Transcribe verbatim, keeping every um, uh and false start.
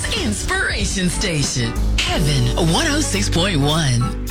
Inspiration Station. Heaven one oh six point one.